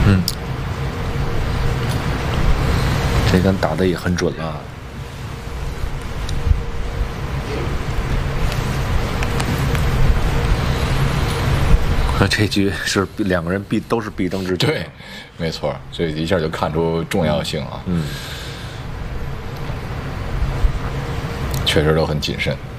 嗯，这杆打的也很准了。这局是两个人都是必争之局。 对，没错，这一下就看出重要性啊。确实都很谨慎。